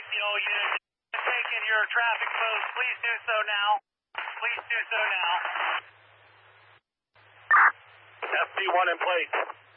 Steel unit, taking your traffic post. Please do so now. Please do so now. FP1 in place.